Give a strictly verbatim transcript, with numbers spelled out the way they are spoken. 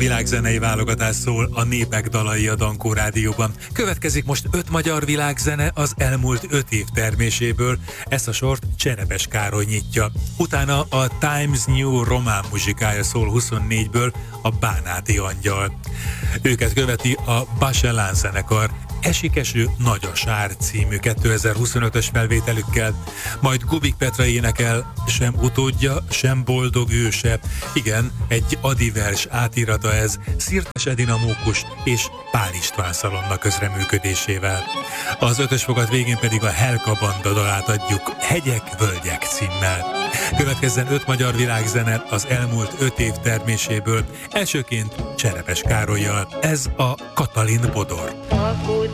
világzenei válogatás szól a Népek dalai a Dankó Rádióban. Következik most öt magyar világzene az elmúlt öt év terméséből. Ezt a sort Cserepes Károly nyitja. Utána a Times New román muzsikája szól huszonnégyből, a Bánáti Angyal. Őket követi a Bachelán zenekar Esik eső, nagy a sár című kétezer-huszonötös felvételükkel, majd Kubik Petra énekel Sem utódja, sem boldog őse. Igen, egy adivers átirata ez, Szirtes Edina Mókus és Pál István Szalonna közreműködésével. Az ötös fogat végén pedig a Helka Banda dalát adjuk Hegyek, völgyek címmel. Következzen öt magyar világzene az elmúlt öt év terméséből, elsőként Cserepes Károllyal. Ez a Katalin Bodor.